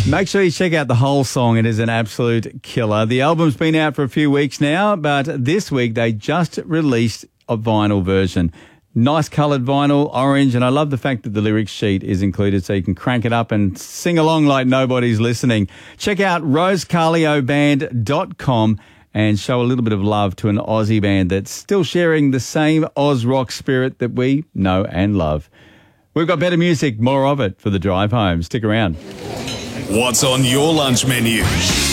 Make sure you check out the whole song. It is an absolute killer. The album's been out for a few weeks now, but this week they just released a vinyl version. Nice coloured vinyl, orange, and I love the fact that the lyrics sheet is included so you can crank it up and sing along like nobody's listening. Check out rosecarlioband.com and show a little bit of love to an Aussie band that's still sharing the same Oz rock spirit that we know and love. We've got better music, more of it for the drive home. Stick around. What's on your lunch menu?